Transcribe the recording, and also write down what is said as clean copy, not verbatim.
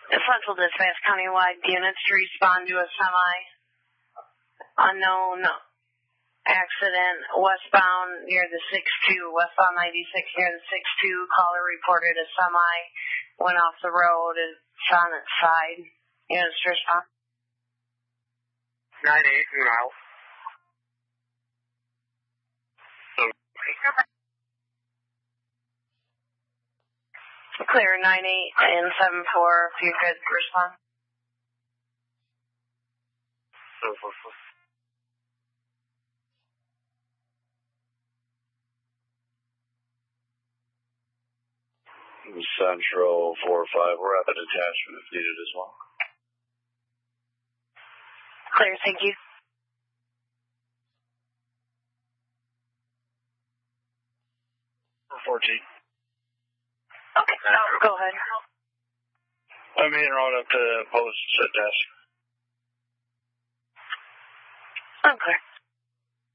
Central Dispatch countywide units to respond to a semi-unknown accident westbound near the 6-2, westbound 96 near the 6-2. Caller reported a semi went off the road. It's on its side. Units to respond. 9-8, now. Clear 9-8 and 7-4 if you could respond. 7-4. Central 4-5, we're at the detachment if needed as well. Clear, thank you. 14. Okay, go ahead. I'm being rolled up to post at desk. Okay.